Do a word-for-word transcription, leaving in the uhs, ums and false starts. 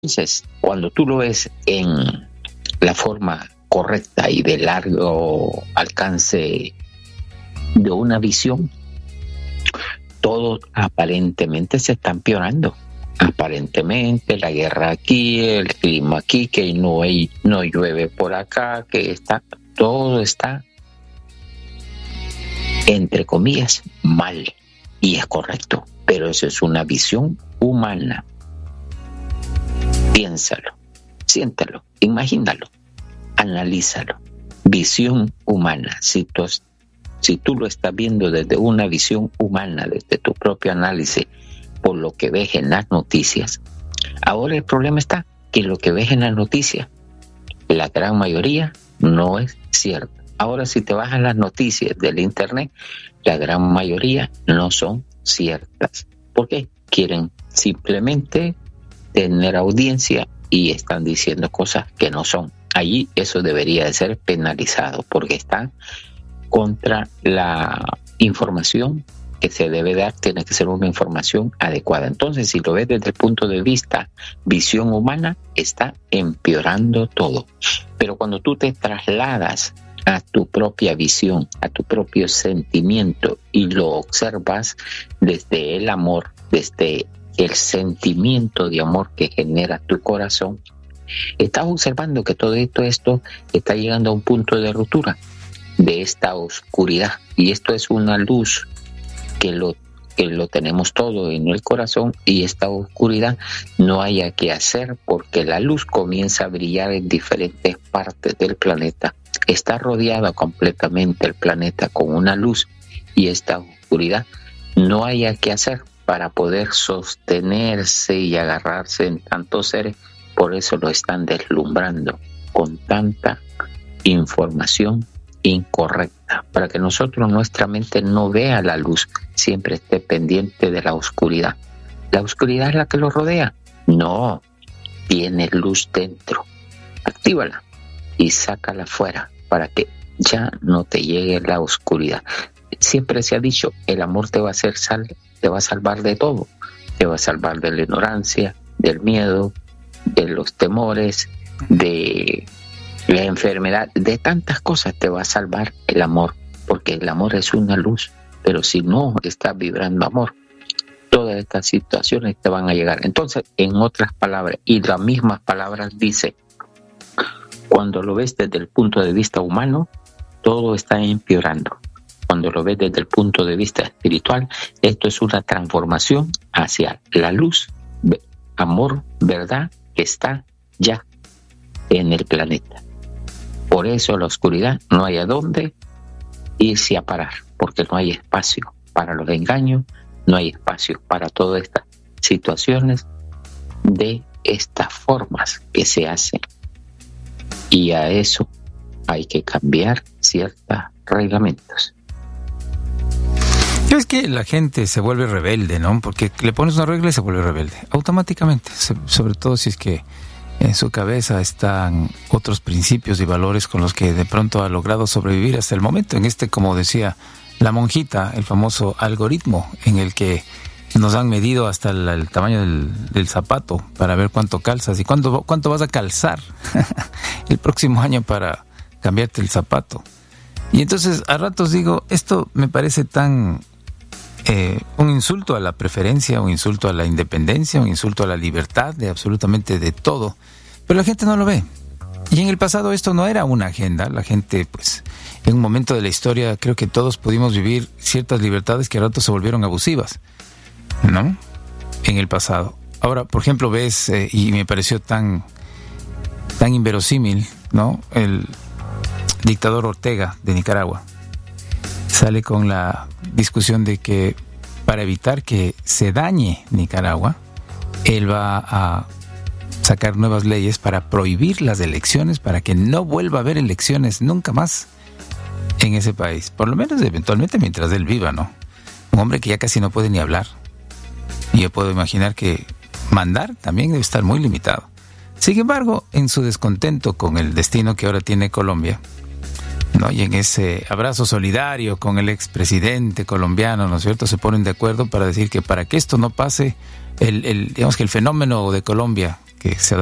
Entonces, cuando tú lo ves en la forma correcta y de largo alcance de una visión, todo aparentemente se está empeorando. Aparentemente la guerra aquí, el clima aquí, que no hay, no llueve por acá, que está, todo está, entre comillas, mal. Y es correcto, pero eso es una visión humana. Piénsalo, siéntalo, imagínalo, analízalo. Visión humana. Si tú, si tú lo estás viendo desde una visión humana, desde tu propio análisis, por lo que ves en las noticias, ahora el problema está que lo que ves en las noticias, la gran mayoría no es cierto. Ahora, si te vas a las noticias del internet, la gran mayoría no son ciertas. ¿Por qué? Quieren simplemente tener audiencia y están diciendo cosas que no son. Allí eso debería de ser penalizado porque está contra la información que se debe dar. Tiene que ser una información adecuada. Entonces, si lo ves desde el punto de vista visión humana, está empeorando todo. Pero cuando tú te trasladas a tu propia visión, a tu propio sentimiento y lo observas desde el amor, desde el sentimiento de amor que genera tu corazón, estás observando que todo esto, esto está llegando a un punto de ruptura de esta oscuridad, y esto es una luz que lo, que lo tenemos todo en el corazón, y esta oscuridad no haya que hacer porque la luz comienza a brillar en diferentes partes del planeta. Está rodeada completamente el planeta con una luz, y esta oscuridad no haya que hacer para poder sostenerse y agarrarse en tantos seres. Por eso lo están deslumbrando con tanta información incorrecta, para que nosotros, nuestra mente no vea la luz, siempre esté pendiente de la oscuridad. ¿La oscuridad es la que lo rodea? No, tiene luz dentro. Actívala y sácala fuera para que ya no te llegue la oscuridad. Siempre se ha dicho, el amor te va a hacer sal, te va a salvar de todo. Te va a salvar de la ignorancia, del miedo, de los temores, de la enfermedad, de tantas cosas te va a salvar el amor, porque el amor es una luz. Pero si no estás vibrando amor, todas estas situaciones te van a llegar. Entonces, en otras palabras, y las mismas palabras dice, cuando lo ves desde el punto de vista humano, todo está empeorando. Cuando lo ves desde el punto de vista espiritual, esto es una transformación hacia la luz, amor, verdad, que está ya en el planeta. Por eso la oscuridad no hay a dónde irse a parar, porque no hay espacio para los engaños, no hay espacio para todas estas situaciones de estas formas que se hacen. Y a eso hay que cambiar ciertos reglamentos. Es que la gente se vuelve rebelde, ¿no? Porque le pones una regla y se vuelve rebelde automáticamente, sobre todo si es que en su cabeza están otros principios y valores con los que de pronto ha logrado sobrevivir hasta el momento. En este, como decía la monjita, el famoso algoritmo en el que nos han medido hasta el, el tamaño del, del zapato para ver cuánto calzas y cuánto, cuánto vas a calzar el próximo año para cambiarte el zapato. Y entonces a ratos digo, esto me parece tan eh, un insulto a la preferencia, un insulto a la independencia, un insulto a la libertad de absolutamente de todo, pero la gente no lo ve. Y en el pasado esto no era una agenda. La gente, pues, en un momento de la historia creo que todos pudimos vivir ciertas libertades que a ratos se volvieron abusivas, ¿no? En el pasado. Ahora, por ejemplo, ves, eh, y me pareció tan, tan inverosímil, ¿no? El dictador Ortega de Nicaragua sale con la discusión de que para evitar que se dañe Nicaragua, él va a sacar nuevas leyes para prohibir las elecciones, para que no vuelva a haber elecciones nunca más en ese país, por lo menos eventualmente mientras él viva, ¿no? Un hombre que ya casi no puede ni hablar. Y yo puedo imaginar que mandar también debe estar muy limitado. Sin embargo, en su descontento con el destino que ahora tiene Colombia, ¿no? Y en ese abrazo solidario con el expresidente colombiano, ¿no es cierto?, se ponen de acuerdo para decir que para que esto no pase, el, el, digamos que el fenómeno de Colombia, que se